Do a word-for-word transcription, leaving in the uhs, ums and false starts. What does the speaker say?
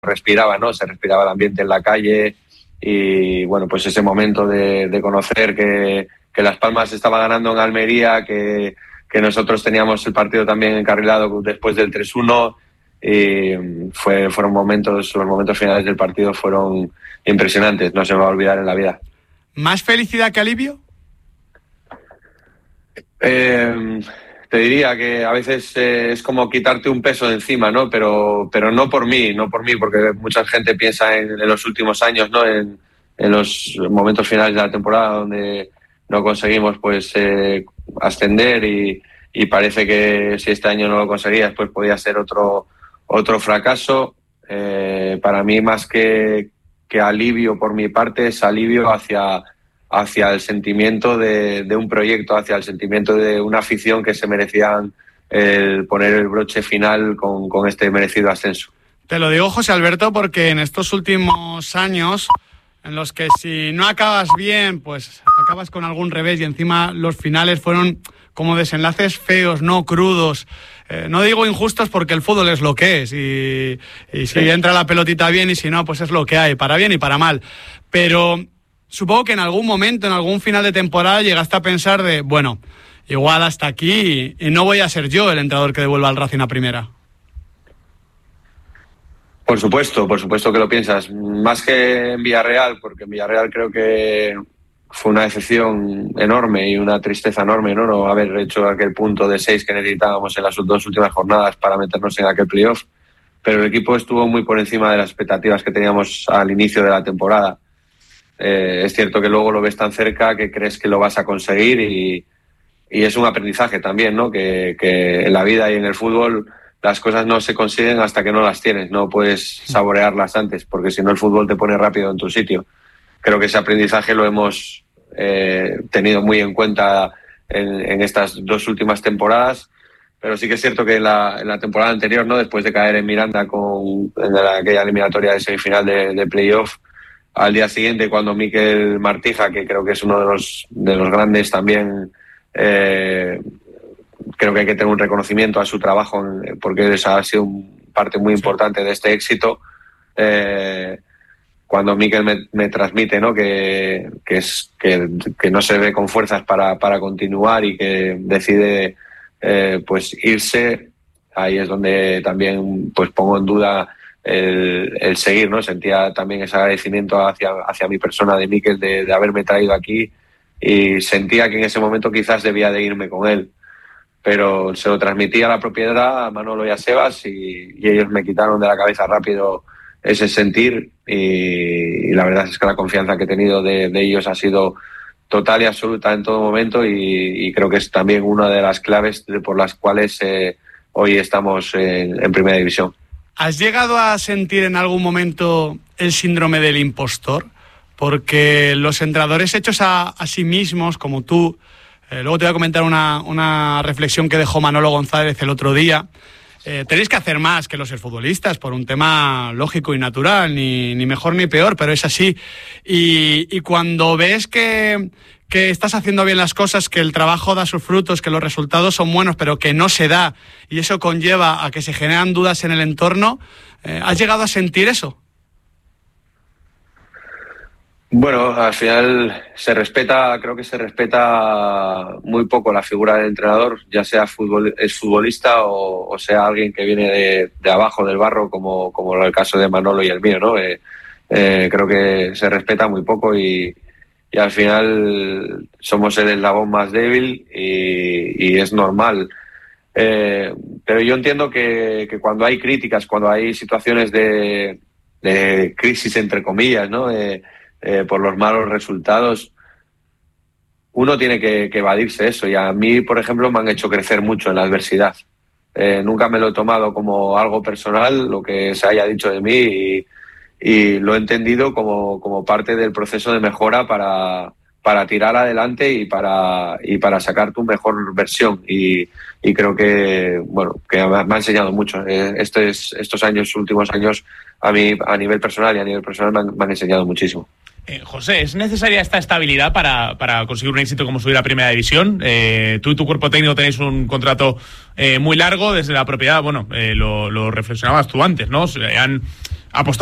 respiraba, ¿no? Se respiraba el ambiente en la calle y, bueno, pues ese momento de, de conocer que, que Las Palmas estaba ganando en Almería, que, que nosotros teníamos el partido también encarrilado después del tres uno y fue, fueron momentos, los momentos finales del partido fueron impresionantes, no se me va a olvidar en la vida. ¿Más felicidad que alivio? Eh, te diría que a veces eh, es como quitarte un peso de encima, ¿no? Pero, pero no por mí, no por mí, porque mucha gente piensa en, en los últimos años, ¿no? En, en los momentos finales de la temporada donde no conseguimos, pues, eh, ascender y, y parece que si este año no lo conseguías, pues podía ser otro, otro fracaso. Eh, para mí, más que, que alivio por mi parte, es alivio hacia... hacia el sentimiento de, de un proyecto, hacia el sentimiento de una afición que se merecían el poner el broche final con, con este merecido ascenso. Te lo digo, José Alberto, porque en estos últimos años, en los que si no acabas bien, pues acabas con algún revés y encima los finales fueron como desenlaces feos, no crudos. Eh, no digo injustos porque el fútbol es lo que es y, y si sí. entra la pelotita bien y si no, pues es lo que hay, para bien y para mal. Pero supongo que en algún momento, en algún final de temporada, llegaste a pensar de, bueno, igual hasta aquí y no voy a ser yo el entrenador que devuelva al Racing a primera. Por supuesto, por supuesto que lo piensas. Más que en Villarreal, porque en Villarreal creo que fue una decepción enorme y una tristeza enorme, ¿no? No haber hecho aquel punto de seis que necesitábamos en las dos últimas jornadas para meternos en aquel playoff. Pero el equipo estuvo muy por encima de las expectativas que teníamos al inicio de la temporada. Eh, es cierto que luego lo ves tan cerca que crees que lo vas a conseguir y, y es un aprendizaje también, ¿no? Que, que en la vida y en el fútbol las cosas no se consiguen hasta que no las tienes, no puedes saborearlas antes, porque si no el fútbol te pone rápido en tu sitio. Creo que ese aprendizaje lo hemos eh, tenido muy en cuenta en, en estas dos últimas temporadas, pero sí que es cierto que en la, en la temporada anterior, ¿no? Después de caer en Miranda con en la, aquella eliminatoria de semifinal de, de playoff, al día siguiente, cuando Mikel Martija, que creo que es uno de los, de los grandes también, eh, creo que hay que tener un reconocimiento a su trabajo, porque esa ha sido un parte muy importante de este éxito. Eh, cuando Mikel me, me transmite, ¿no? que, que, es, que, que no se ve con fuerzas para, para continuar y que decide eh, pues irse, ahí es donde también pues pongo en duda El, el seguir, ¿no? Sentía también ese agradecimiento hacia, hacia mi persona de Mikel de, de haberme traído aquí y sentía que en ese momento quizás debía de irme con él, pero se lo transmití a la propiedad, a Manolo y a Sebas y, y ellos me quitaron de la cabeza rápido ese sentir y, y la verdad es que la confianza que he tenido de, de ellos ha sido total y absoluta en todo momento y, y creo que es también una de las claves de, por las cuales eh, hoy estamos en, en Primera División. ¿Has llegado a sentir en algún momento el síndrome del impostor? Porque los entrenadores hechos a, a sí mismos, como tú, eh, luego te voy a comentar una, una reflexión que dejó Manolo González el otro día, eh, tenéis que hacer más que los futbolistas por un tema lógico y natural, ni, ni mejor ni peor, pero es así. Y, y cuando ves que... que estás haciendo bien las cosas, que el trabajo da sus frutos, que los resultados son buenos, pero que no se da, y eso conlleva a que se generan dudas en el entorno, eh, ¿has llegado a sentir eso? Bueno, al final se respeta, creo que se respeta muy poco la figura del entrenador, ya sea futbol, es futbolista o, o sea alguien que viene de, de abajo del barro, como, como el caso de Manolo y el mío, ¿no? Eh, eh, creo que se respeta muy poco y Y al final somos el eslabón más débil y, y es normal. Eh, pero yo entiendo que, que cuando hay críticas, cuando hay situaciones de, de crisis, entre comillas, ¿no? Eh, eh, por los malos resultados, uno tiene que, que evadirse eso. Y a mí, por ejemplo, me han hecho crecer mucho en la adversidad. Eh, nunca me lo he tomado como algo personal, lo que se haya dicho de mí, y, y lo he entendido como, como parte del proceso de mejora para, para tirar adelante y para, y para sacar tu mejor versión. Y, y creo que, bueno, que me ha enseñado mucho. Eh, estos, estos años, últimos años, a mí, a nivel personal y a nivel personal, me han, me han enseñado muchísimo. Eh, José, ¿es necesaria esta estabilidad para, para conseguir un éxito como subir a Primera División? Eh, tú y tu cuerpo técnico tenéis un contrato eh, muy largo desde la propiedad, bueno, eh, lo, lo reflexionabas tú antes, ¿no? Se han apostamos